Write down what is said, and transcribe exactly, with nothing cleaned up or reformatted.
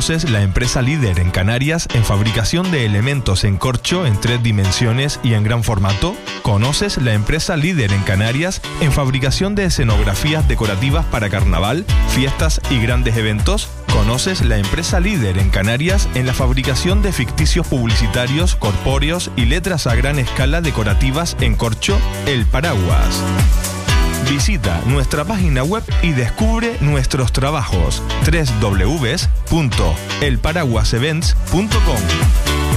¿Conoces la empresa líder en Canarias en fabricación de elementos en corcho en tres dimensiones y en gran formato? ¿Conoces la empresa líder en Canarias en fabricación de escenografías decorativas para carnaval, fiestas y grandes eventos? ¿Conoces la empresa líder en Canarias en la fabricación de ficticios publicitarios, corpóreos y letras a gran escala decorativas en corcho? El Paraguas. Visita nuestra página web y descubre nuestros trabajos. doble u doble u doble u punto el paraguas events punto com